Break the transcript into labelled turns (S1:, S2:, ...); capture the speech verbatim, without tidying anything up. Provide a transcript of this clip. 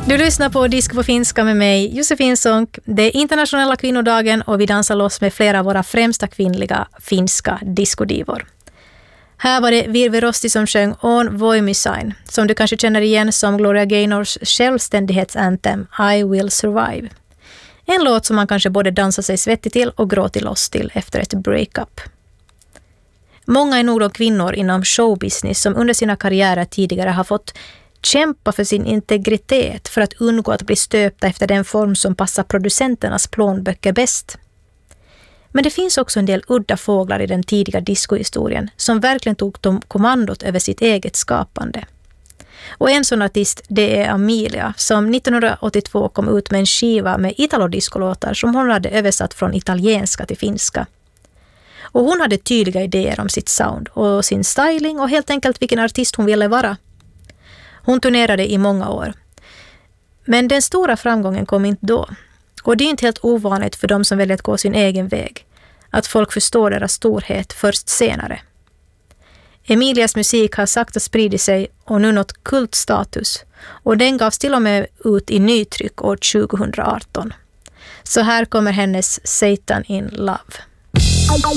S1: Du lyssnar på Disco på finska med mig, Josefin Sonck. Det är internationella kvinnodagen och vi dansar loss med flera av våra främsta kvinnliga finska diskodivor. Här var det Virve Rosti som sjöng On Voimisain, som du kanske känner igen som Gloria Gaynors självständighetsantem I Will Survive. En låt som man kanske både dansar sig svettig till och gråter loss till efter ett breakup. Många är nog de kvinnor inom showbusiness som under sina karriärer tidigare har fått kämpa för sin integritet för att undgå att bli stöpta efter den form som passar producenternas plånböcker bäst. Men det finns också en del udda fåglar i den tidiga discohistorien som verkligen tog de kommandot över sitt eget skapande. Och en sån artist, det är Amelia, som nittonhundraåttiotvå kom ut med en skiva med italo-discolåtar som hon hade översatt från italienska till finska. Och hon hade tydliga idéer om sitt sound och sin styling och helt enkelt vilken artist hon ville vara. Hon turnerade i många år. Men den stora framgången kom inte då. Och det är inte helt ovanligt för de som väljer att gå sin egen väg. Att folk förstår deras storhet först senare. Emilias musik har sakta spridit sig och nu nått kultstatus. Och den gavs till och med ut i nytryck år tjugohundraarton. Så här kommer hennes Satan in Love.